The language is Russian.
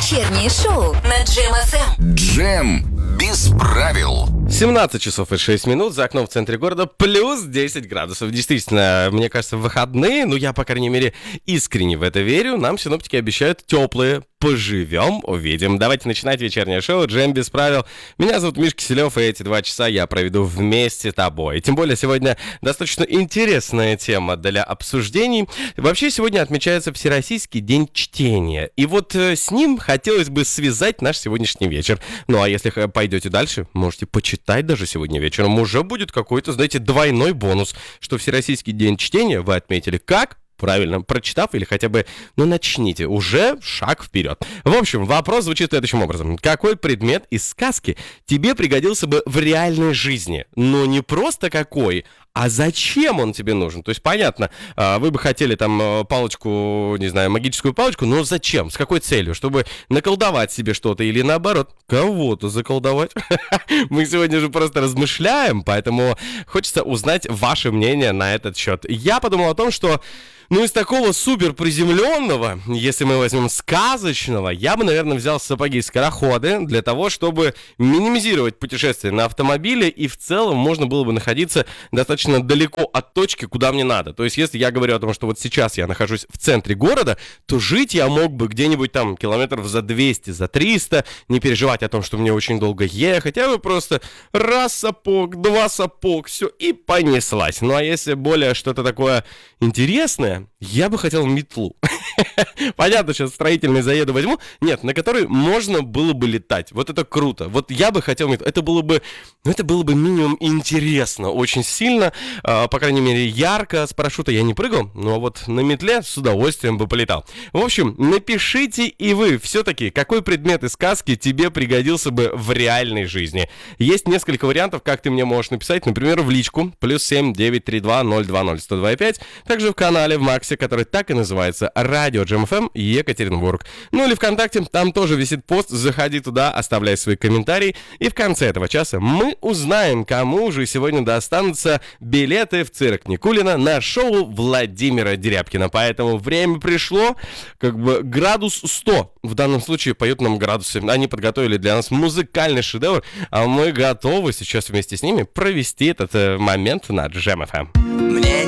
Вечернее шоу на Джем ФМ. Джем без правил. 17 часов и 6 минут, за окном в центре города плюс 10 градусов. Действительно, мне кажется, в выходные, я, по крайней мере, искренне в это верю, нам синоптики обещают теплые. Поживем, увидим. Давайте начинать вечернее шоу «Джем без правил». Меня зовут Миш Киселев, и эти 2 часа я проведу вместе с тобой. Тем более сегодня достаточно интересная тема для обсуждений. Вообще сегодня отмечается Всероссийский день чтения. И вот с ним хотелось бы связать наш сегодняшний вечер. Ну а если пойдете дальше, можете почитать даже сегодня вечером. Уже будет какой-то, знаете, двойной бонус, что Всероссийский день чтения вы отметили как? Правильно, прочитав или хотя бы, начните, уже шаг вперед. В общем, вопрос звучит следующим образом. Какой предмет из сказки тебе пригодился бы в реальной жизни? Но не просто какой, а зачем он тебе нужен? То есть, понятно, вы бы хотели там палочку, не знаю, магическую палочку, но зачем? С какой целью? Чтобы наколдовать себе что-то или наоборот, кого-то заколдовать? Мы сегодня же просто размышляем, поэтому хочется узнать ваше мнение на этот счет. Я подумал о том, что из такого супер приземленного, если мы возьмем сказочного, я бы, наверное, взял сапоги-скороходы для того, чтобы минимизировать путешествие на автомобиле, и в целом можно было бы находиться достаточно далеко от точки, куда мне надо. То есть, если я говорю о том, что вот сейчас я нахожусь в центре города, то жить я мог бы где-нибудь там километров за 200, за 300, не переживать о том, что мне очень долго ехать, я бы просто раз сапог, два сапог, все, и понеслась. Ну, а если более что-то такое интересное, я бы хотел метлу. Понятно, сейчас строительный заеду возьму. Нет, на которой можно было бы летать. Вот это круто. Вот я бы хотел метлу. Это было бы минимум интересно. Очень сильно. По крайней мере, ярко. С парашюта я не прыгал. Но вот на метле с удовольствием бы полетал. В общем, напишите и вы все-таки, какой предмет из сказки тебе пригодился бы в реальной жизни. Есть несколько вариантов, как ты мне можешь написать. Например, в личку. +7 932 020 125. Также в канале в Максе, который так и называется «Радио Джем ФМ Екатеринбург». Ну или ВКонтакте, там тоже висит пост, заходи туда, оставляй свои комментарии. И в конце этого часа мы узнаем, кому же сегодня достанутся билеты в цирк Никулина на шоу Владимира Дерябкина. Поэтому время пришло, градус 100. В данном случае поют нам градусы. Они подготовили для нас музыкальный шедевр, а мы готовы сейчас вместе с ними провести этот момент на Джем ФМ. Мне